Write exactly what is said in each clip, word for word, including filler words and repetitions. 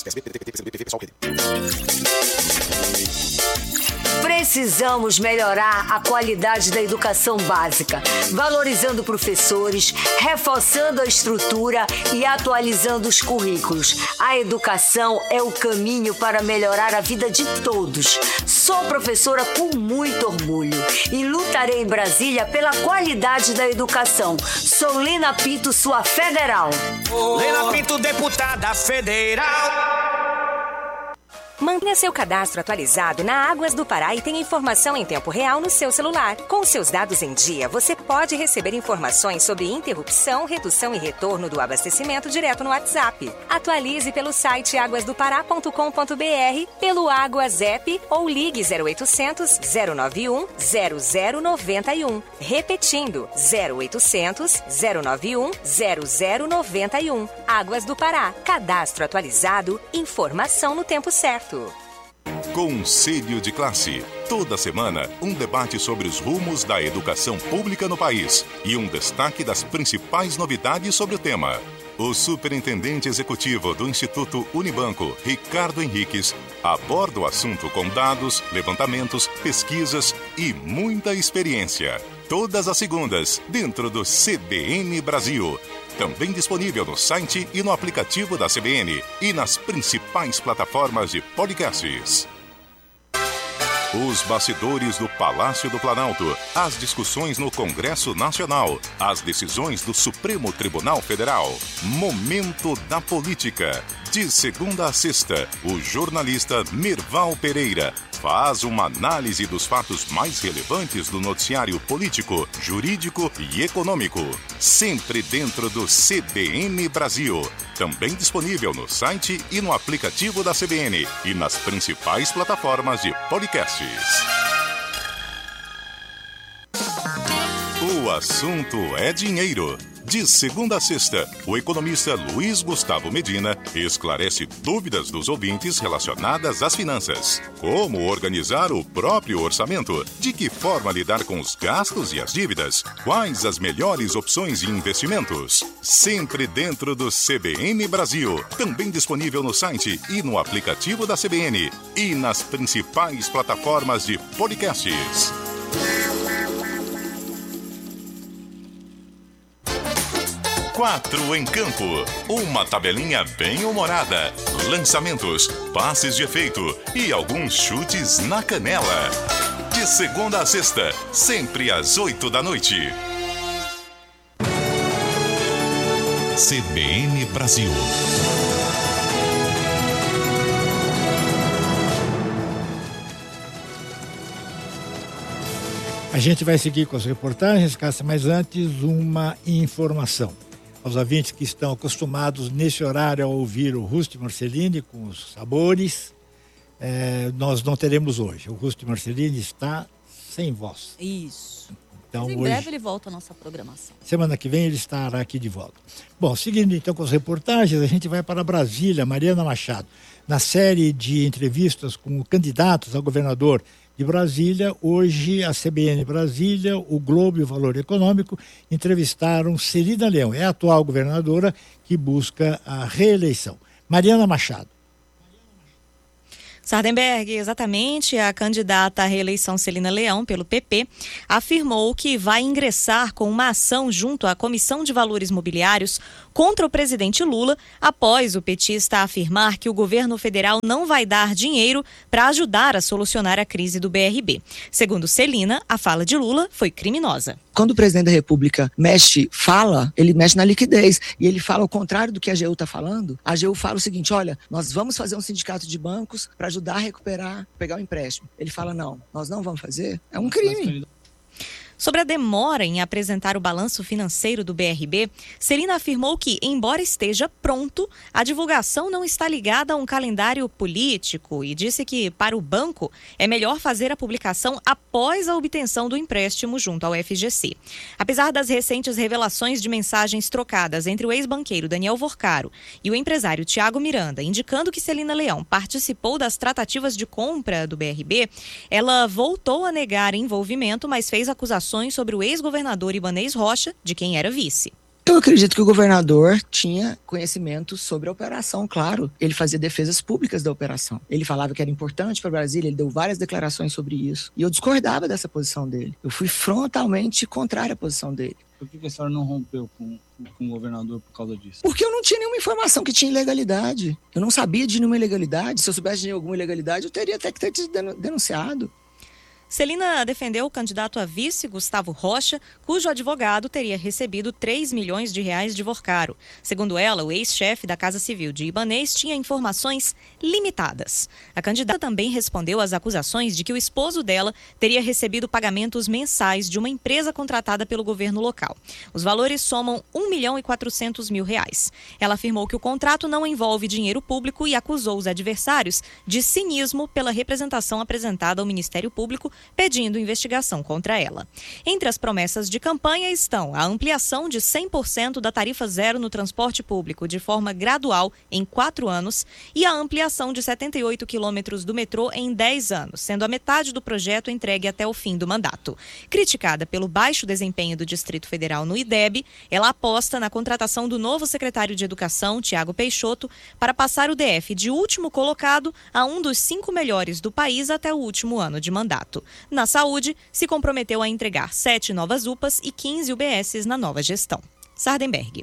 Precisamos melhorar a qualidade da educação básica, valorizando professores, reforçando a estrutura e atualizando os currículos. A educação é o caminho para melhorar a vida de todos. Sou professora com muito orgulho e lutarei em Brasília pela qualidade da educação. Sou Lena Pinto, sua federal. Lena Pinto, deputada federal. Mantenha seu cadastro atualizado na Águas do Pará e tenha informação em tempo real no seu celular. Com seus dados em dia, você pode receber informações sobre interrupção, redução e retorno do abastecimento direto no WhatsApp. Atualize pelo site águas do pará ponto com ponto b r, pelo Águas App ou ligue zero oitocentos, zero nove um, zero zero nove um. Repetindo, zero oitocentos, zero nove um, zero zero nove um. Águas do Pará. Cadastro atualizado, informação no tempo certo. Conselho de Classe. Toda semana, um debate sobre os rumos da educação pública no país e um destaque das principais novidades sobre o tema. O superintendente executivo do Instituto Unibanco, Ricardo Henriques, aborda o assunto com dados, levantamentos, pesquisas e muita experiência. Todas as segundas, dentro do C B N Brasil. Também disponível no site e no aplicativo da C B N e nas principais plataformas de podcasts. Os bastidores do Palácio do Planalto, as discussões no Congresso Nacional, as decisões do Supremo Tribunal Federal. Momento da Política. De segunda a sexta, o jornalista Merval Pereira faz uma análise dos fatos mais relevantes do noticiário político, jurídico e econômico. Sempre dentro do C B N Brasil. Também disponível no site e no aplicativo da C B N e nas principais plataformas de podcasts. O assunto é dinheiro. De segunda a sexta, o economista Luiz Gustavo Medina esclarece dúvidas dos ouvintes relacionadas às finanças. Como organizar o próprio orçamento? De que forma lidar com os gastos e as dívidas? Quais as melhores opções de investimentos? Sempre dentro do C B N Brasil. Também disponível no site e no aplicativo da C B N. E nas principais plataformas de podcasts. Quatro em campo, uma tabelinha bem humorada, lançamentos, passes de efeito e alguns chutes na canela. De segunda a sexta, sempre às oito da noite. C B N Brasil. A gente vai seguir com as reportagens, Cássia, mas antes uma informação. Aos ouvintes que estão acostumados nesse horário a ouvir o Rusti Marcelini com os sabores, é, nós não teremos hoje. O Rusti Marcelini está sem voz. Isso. Então, Mas em hoje, breve ele volta à nossa programação. Semana que vem ele estará aqui de volta. Bom, seguindo então com as reportagens, a gente vai para Brasília. Mariana Machado, na série de entrevistas com candidatos a governador de Brasília, hoje a C B N Brasília, o Globo e o Valor Econômico entrevistaram Celina Leão, é a atual governadora que busca a reeleição. Mariana Machado. Sardenberg, exatamente, a candidata à reeleição Celina Leão, pelo P P, afirmou que vai ingressar com uma ação junto à Comissão de Valores Mobiliários contra o presidente Lula, após o petista afirmar que o governo federal não vai dar dinheiro para ajudar a solucionar a crise do B R B. Segundo Celina, a fala de Lula foi criminosa. Quando o presidente da República mexe, fala, ele mexe na liquidez. E ele fala o contrário do que a A G U está falando. A A G U fala o seguinte, olha, nós vamos fazer um sindicato de bancos para ajudar a recuperar, pegar o empréstimo. Ele fala, não, nós não vamos fazer. É um crime. Sobre a demora em apresentar o balanço financeiro do B R B, Celina afirmou que, embora esteja pronto, a divulgação não está ligada a um calendário político e disse que, para o banco, é melhor fazer a publicação após a obtenção do empréstimo junto ao F G C. Apesar das recentes revelações de mensagens trocadas entre o ex-banqueiro Daniel Vorcaro e o empresário Tiago Miranda, indicando que Celina Leão participou das tratativas de compra do B R B, ela voltou a negar envolvimento, mas fez acusações sobre o ex-governador Ibanez Rocha, de quem era vice. Eu acredito que o governador tinha conhecimento sobre a operação, claro. Ele fazia defesas públicas da operação. Ele falava que era importante para Brasília, ele deu várias declarações sobre isso. E eu discordava dessa posição dele. Eu fui frontalmente contrário à posição dele. Por que a senhora não rompeu com, com o governador por causa disso? Porque eu não tinha nenhuma informação que tinha ilegalidade. Eu não sabia de nenhuma ilegalidade. Se eu soubesse de alguma ilegalidade, eu teria até que ter denunciado. Celina defendeu o candidato a vice, Gustavo Rocha, cujo advogado teria recebido três milhões de reais de Vorcaro. Segundo ela, o ex-chefe da Casa Civil de Ibanez tinha informações limitadas. A candidata também respondeu às acusações de que o esposo dela teria recebido pagamentos mensais de uma empresa contratada pelo governo local. Os valores somam um milhão e quatrocentos mil reais. Ela afirmou que o contrato não envolve dinheiro público e acusou os adversários de cinismo pela representação apresentada ao Ministério Público pedindo investigação contra ela. Entre as promessas de campanha estão a ampliação de cem por cento da tarifa zero no transporte público de forma gradual em quatro anos e a ampliação de setenta e oito quilômetros do metrô em dez anos, sendo a metade do projeto entregue até o fim do mandato. Criticada pelo baixo desempenho do Distrito Federal no I D E B, ela aposta na contratação do novo secretário de Educação, Tiago Peixoto, para passar o D F de último colocado a um dos cinco melhores do país até o último ano de mandato. Na saúde, se comprometeu a entregar sete novas U P As e quinze U B S na nova gestão. Sardenberg.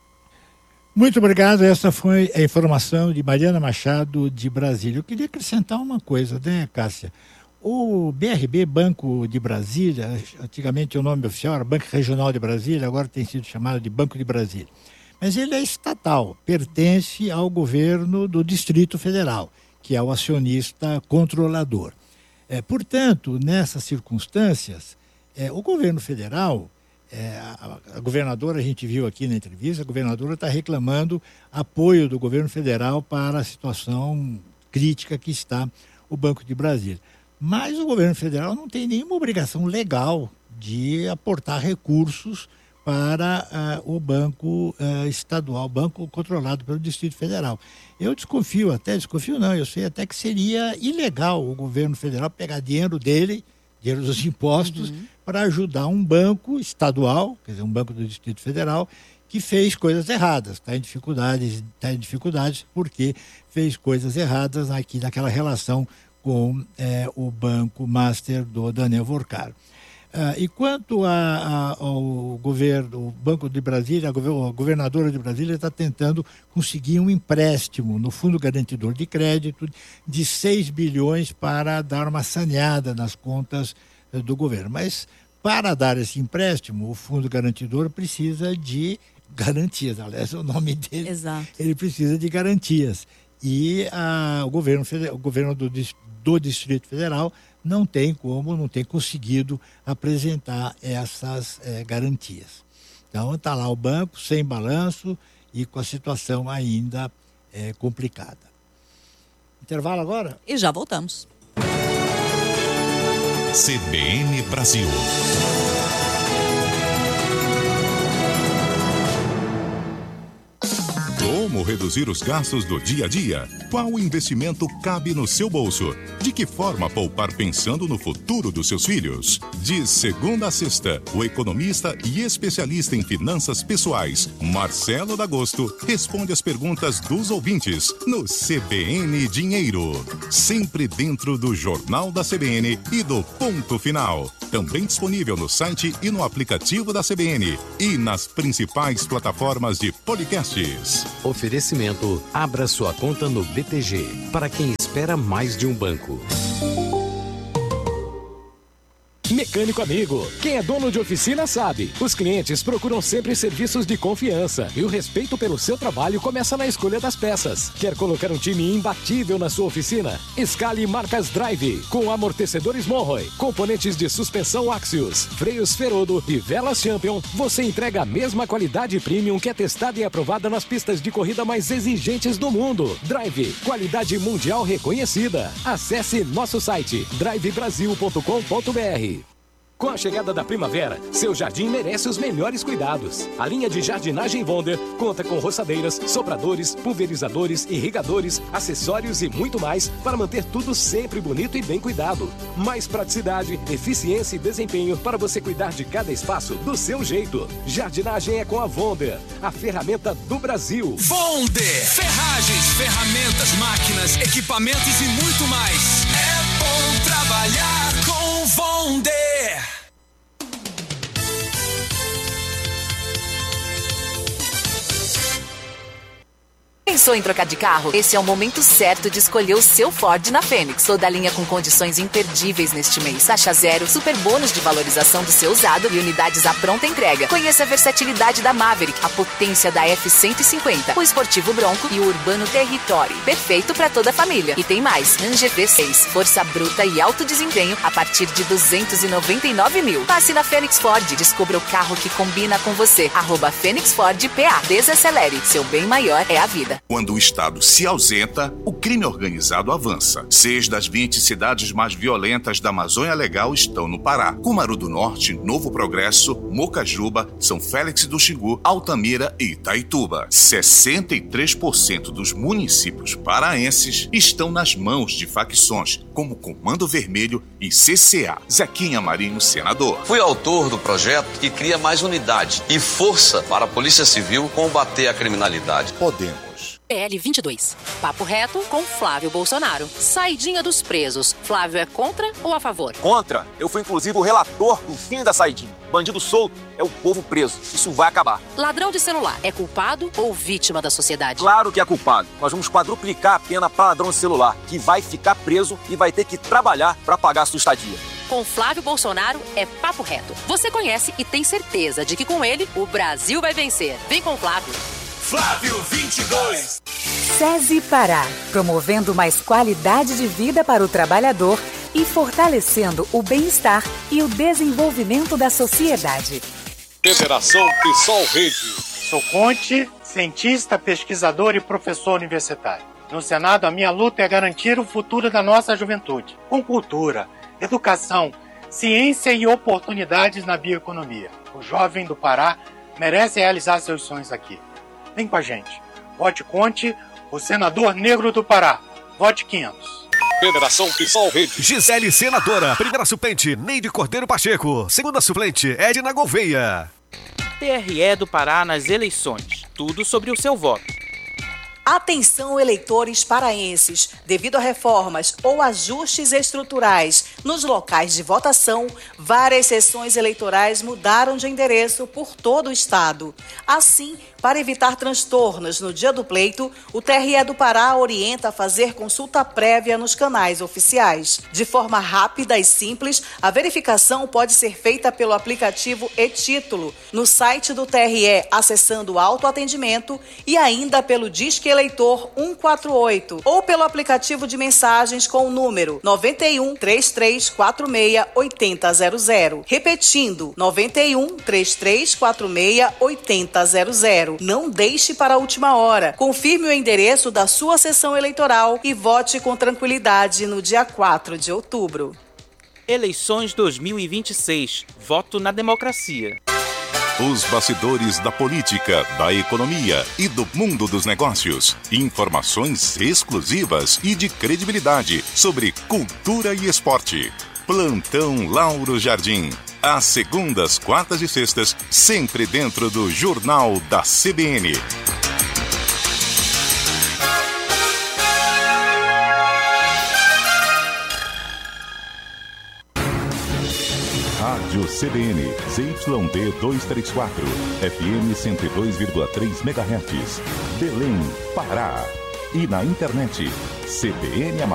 Muito obrigado. Essa foi a informação de Mariana Machado, de Brasília. Eu queria acrescentar uma coisa, né, Cássia? O B R B, Banco de Brasília, antigamente o nome oficial era Banco Regional de Brasília, agora tem sido chamado de Banco de Brasília. Mas ele é estatal, pertence ao governo do Distrito Federal, que é o acionista controlador. É, portanto, nessas circunstâncias, é, o governo federal, é, a, a governadora, a gente viu aqui na entrevista, a governadora está reclamando apoio do governo federal para a situação crítica que está o Banco de Brasília. Mas o governo federal não tem nenhuma obrigação legal de aportar recursos para uh, o banco uh, estadual, banco controlado pelo Distrito Federal. Eu desconfio até, desconfio não, eu sei até que seria ilegal o governo federal pegar dinheiro dele, dinheiro dos impostos, uhum. para ajudar um banco estadual, quer dizer, um banco do Distrito Federal, que fez coisas erradas, está em dificuldades, está em dificuldades porque fez coisas erradas aqui naquela relação com eh, o Banco Master do Daniel Vorcaro. Uh, e quanto a, a, ao governo, o Banco de Brasília, a governadora de Brasília está tentando conseguir um empréstimo no Fundo Garantidor de Crédito de seis bilhões para dar uma saneada nas contas uh, do governo. Mas para dar esse empréstimo, o Fundo Garantidor precisa de garantias, aliás, o nome dele, Exato. Ele precisa de garantias. E uh, o governo, o governo do, do Distrito Federal não tem como, não tem conseguido apresentar essas é, garantias. Então está lá o banco sem balanço e com a situação ainda é, complicada. Intervalo agora? E já voltamos. C B N Brasil. Como reduzir os gastos do dia a dia? Qual investimento cabe no seu bolso? De que forma poupar pensando no futuro dos seus filhos? De segunda a sexta, o economista e especialista em finanças pessoais, Marcelo D'Agosto, responde as perguntas dos ouvintes no C B N Dinheiro. Sempre dentro do Jornal da C B N e do Ponto Final. Também disponível no site e no aplicativo da C B N e nas principais plataformas de podcasts. Oferecimento: abra sua conta no B T G, para quem espera mais de um banco. Mecânico amigo, quem é dono de oficina sabe. Os clientes procuram sempre serviços de confiança e o respeito pelo seu trabalho começa na escolha das peças. Quer colocar um time imbatível na sua oficina? Escale marcas Drive, com amortecedores Monroe, componentes de suspensão Axios, freios Ferodo e velas Champion. Você entrega a mesma qualidade premium que é testada e aprovada nas pistas de corrida mais exigentes do mundo. Drive, qualidade mundial reconhecida. Acesse nosso site drive brasil ponto com ponto b r. Com a chegada da primavera, seu jardim merece os melhores cuidados. A linha de jardinagem Wonder conta com roçadeiras, sopradores, pulverizadores, irrigadores, acessórios e muito mais para manter tudo sempre bonito e bem cuidado. Mais praticidade, eficiência e desempenho para você cuidar de cada espaço do seu jeito. Jardinagem é com a Wonder, a ferramenta do Brasil. Wonder! Ferragens, ferramentas, máquinas, equipamentos e muito mais. É bom trabalhar com Wonder! Pensou em trocar de carro? Esse é o momento certo de escolher o seu Ford na Fênix. Toda a linha com condições imperdíveis neste mês. Taxa zero, super bônus de valorização do seu usado e unidades à pronta entrega. Conheça a versatilidade da Maverick, a potência da F cento e cinquenta, o esportivo Bronco e o urbano Territory. Perfeito para toda a família. E tem mais. Ranger V seis, força bruta e alto desempenho a partir de duzentos e noventa e nove mil. Passe na Fênix Ford. Descubra o carro que combina com você. Arroba Fênix Ford P A. Desacelere. Seu bem maior é a vida. Quando o Estado se ausenta, o crime organizado avança. Seis das vinte cidades mais violentas da Amazônia Legal estão no Pará. Cumaru do Norte, Novo Progresso, Mocajuba, São Félix do Xingu, Altamira e Itaituba. sessenta e três por cento dos municípios paraenses estão nas mãos de facções, como Comando Vermelho e C C A. Zequinha Marinho, senador. Fui autor do projeto que cria mais unidade e força para a Polícia Civil combater a criminalidade. Podemos. P L vinte e dois. Papo reto com Flávio Bolsonaro. Saidinha dos presos. Flávio é contra ou a favor? Contra. Eu fui inclusive o relator do fim da saidinha. Bandido solto é o povo preso. Isso vai acabar. Ladrão de celular é culpado ou vítima da sociedade? Claro que é culpado. Nós vamos quadruplicar a pena para ladrão de celular, que vai ficar preso e vai ter que trabalhar para pagar a sua estadia. Com Flávio Bolsonaro é papo reto. Você conhece e tem certeza de que com ele o Brasil vai vencer. Vem com o Flávio. Flávio vinte e dois. SESI Pará, promovendo mais qualidade de vida para o trabalhador e fortalecendo o bem-estar e o desenvolvimento da sociedade. Federação PSOL Rede. Sou Conte, cientista, pesquisador e professor universitário. No Senado, a minha luta é garantir o futuro da nossa juventude, com cultura, educação, ciência e oportunidades na bioeconomia. O jovem do Pará merece realizar seus sonhos aqui. Vem com a gente. Vote Conte, o senador negro do Pará. Vote quinhentos. Federação PSOL Rede. Gisele, senadora. Primeira suplente, Neide Cordeiro Pacheco. Segunda suplente, Edna Gouveia. T R E do Pará nas eleições. Tudo sobre o seu voto. Atenção, eleitores paraenses, devido a reformas ou ajustes estruturais nos locais de votação, várias sessões eleitorais mudaram de endereço por todo o estado. Assim, para evitar transtornos no dia do pleito, o T R E do Pará orienta a fazer consulta prévia nos canais oficiais. De forma rápida e simples, a verificação pode ser feita pelo aplicativo e-Título, no site do T R E, acessando o autoatendimento e ainda pelo Disque Eleitor cento e quarenta e oito ou pelo aplicativo de mensagens com o número nove um, três três quatro seis, oito zero zero zero. Repetindo, nove um, três três quatro seis, oito zero zero zero. Não deixe para a última hora. Confirme o endereço da sua sessão eleitoral e vote com tranquilidade no dia quatro de outubro. Eleições dois mil e vinte e seis. Voto na democracia. Os bastidores da política, da economia e do mundo dos negócios. Informações exclusivas e de credibilidade sobre cultura e esporte. Plantão Lauro Jardim. Às segundas, quartas e sextas, sempre dentro do Jornal da C B N. Rádio C B N, Z Y D duzentos e trinta e quatro, F M cento e dois vírgula três megahertz, Belém, Pará. E na internet, C B N